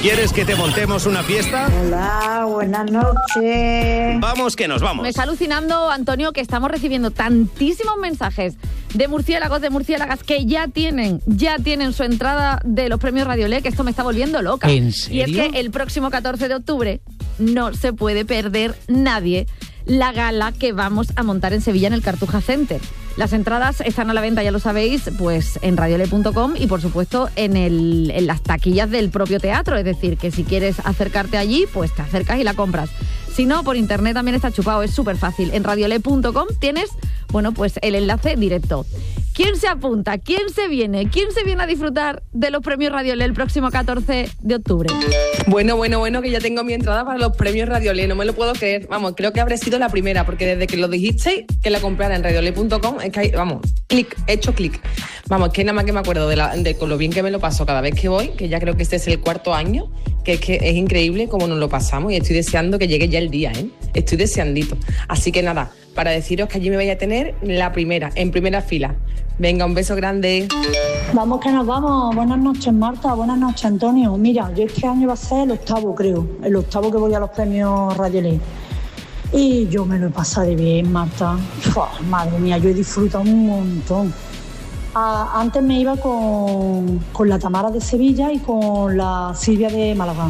¿Quieres que te montemos una fiesta? Hola, buenas noches. Vamos que nos vamos. Me está alucinando, Antonio, que estamos recibiendo tantísimos mensajes de murciélagas que ya tienen su entrada de los premios Radiolé, que esto me está volviendo loca. ¿En serio? Y es que el próximo 14 de octubre no se puede perder nadie la gala que vamos a montar en Sevilla en el Cartuja Center. Las entradas están a la venta, ya lo sabéis, pues en radiolé.com y por supuesto en las taquillas del propio teatro, es decir, que si quieres acercarte allí, pues te acercas y la compras. Si no, por internet también está chupado, es súper fácil. En radiolé.com tienes, bueno, pues el enlace directo. ¿Quién se apunta? ¿Quién se viene? ¿Quién se viene a disfrutar de los premios Radiolé el próximo 14 de octubre? Bueno, que ya tengo mi entrada para los premios Radiolé, no me lo puedo creer. Vamos, creo que habré sido la primera, porque desde que lo dijisteis, que la comprara en radiolé.com, es que hay, vamos, he hecho clic. Vamos, que nada más que me acuerdo de con lo bien que me lo paso cada vez que voy, que ya creo que este es el 4º año, que es increíble cómo nos lo pasamos y estoy deseando que llegue ya el día, ¿eh? Estoy deseandito. Así que nada, para deciros que allí me voy a tener en primera fila. Venga, un beso grande. Vamos que nos vamos. Buenas noches, Marta. Buenas noches, Antonio. Mira, yo este año va a ser el 8º, creo. El 8º que voy a los premios Radiolé. Y yo me lo he pasado de bien, Marta. Madre mía, yo he disfrutado un montón. Antes me iba con la Tamara de Sevilla y con la Silvia de Málaga.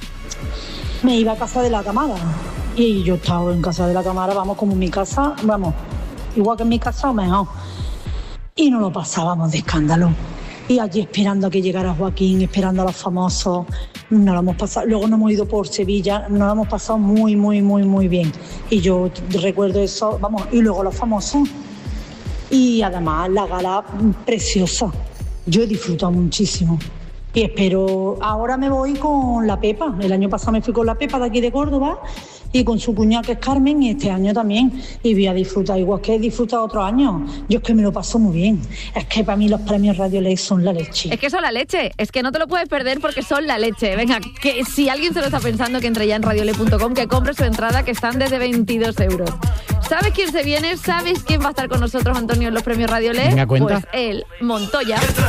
Me iba a casa de la Tamara. Y yo estaba en casa de la Tamara, vamos, como en mi casa, vamos, igual que en mi casa o mejor. Y nos lo pasábamos de escándalo. Y allí esperando a que llegara Joaquín, esperando a los famosos, nos lo hemos pasado. Luego nos hemos ido por Sevilla, nos lo hemos pasado muy, muy, muy, muy bien. Y yo recuerdo eso, vamos, y luego los famosos. Y además la gala preciosa. Yo he disfrutado muchísimo. Y espero, ahora me voy con la Pepa. El año pasado me fui con la Pepa de aquí de Córdoba y con su cuñada que es Carmen, y este año también. Y voy a disfrutar igual que he disfrutado otros años. Yo es que me lo paso muy bien. Es que para mí los premios Radiolé son la leche. Es que son la leche, es que no te lo puedes perder porque son la leche. Venga, que si alguien se lo está pensando, que entre ya en radiolé.com, que compre su entrada, que están desde 22 euros. ¿Sabes quién se viene? ¿Sabes quién va a estar con nosotros, Antonio, en los premios Radiolé? Venga, cuenta. Pues él, Montoya.